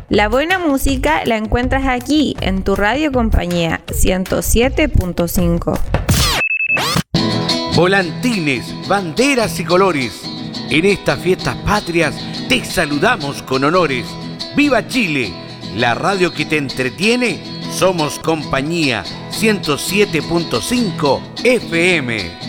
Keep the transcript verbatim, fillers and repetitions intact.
La buena música la encuentras aquí, en tu radio compañía ciento siete punto cinco. Volantines, banderas y colores. En estas fiestas patrias te saludamos con honores. ¡Viva Chile! La radio que te entretiene, somos compañía ciento siete punto cinco F M.